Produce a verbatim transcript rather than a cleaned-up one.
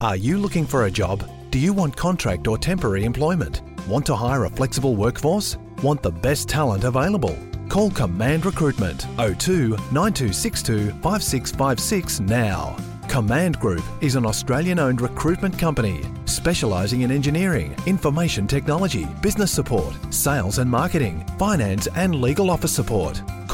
Are you looking for a job? Do you want contract or temporary employment? Want to hire a flexible workforce? Want the best talent available? Call Command Recruitment oh two nine two six two five six five six now. Command Group is an Australian-owned recruitment company specialising in engineering, information technology, business support, sales and marketing, finance and legal office support.